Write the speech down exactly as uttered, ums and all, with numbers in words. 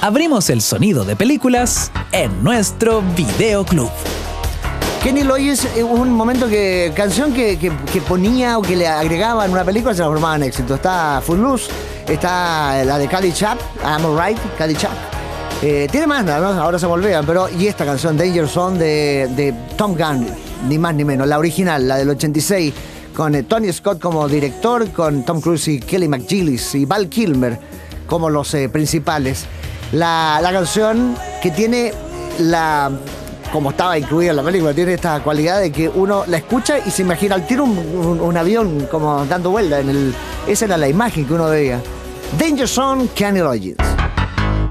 abrimos el sonido de películas en nuestro videoclub. Kenny Loggins, un momento que canción que, que, que ponía o que le agregaba en una película se transformaba en éxito. Está Footloose, está la de Caddyshack, I'm Alright, Caddyshack. Eh, tiene más, ¿no? Ahora se volvían, pero y esta canción Danger Zone de, de Tom Gunn, ni más ni menos, la original, la del ochenta y seis, con eh, Tony Scott como director, con Tom Cruise y Kelly McGillis y Val Kilmer como los eh, principales. La, la canción que tiene la... como estaba incluida en la película, tiene esta cualidad de que uno la escucha y se imagina al tiro un, un, un avión como dando vuelta en el... Esa era la imagen que uno veía. Danger Zone, Kenny Loggins.